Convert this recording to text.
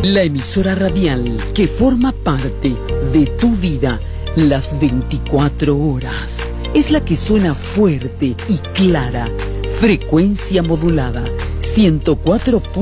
La emisora radial que forma parte de tu vida las 24 horas. Es la que suena fuerte y clara. Frecuencia modulada 104.